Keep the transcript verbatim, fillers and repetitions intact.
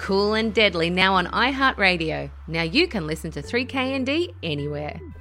Cool and Deadly now on iHeartRadio. Now you can listen to three K N D anywhere.